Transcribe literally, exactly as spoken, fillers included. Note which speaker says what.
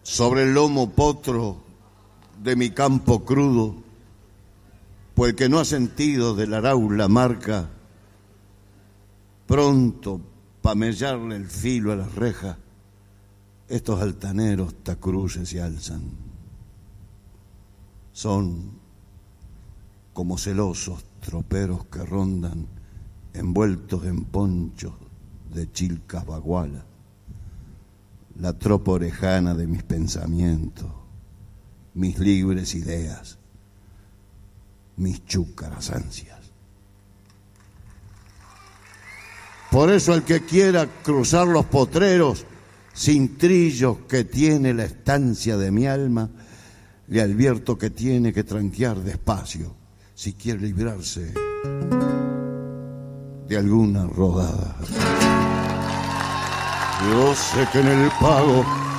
Speaker 1: sobre el lomo potro de mi campo crudo, pues el que no ha sentido del arau la marca, pronto pa' mellarle el filo a las rejas, estos altaneros tacruces se alzan. Son como celosos troperos que rondan envueltos en ponchos de chilcas bagualas, la tropa orejana de mis pensamientos, mis libres ideas, mis chúcaras ansias. Por eso el que quiera cruzar los potreros sin trillos que tiene la estancia de mi alma, le advierto que tiene que tranquear despacio si quiere librarse de alguna rodada. Yo sé que en el pago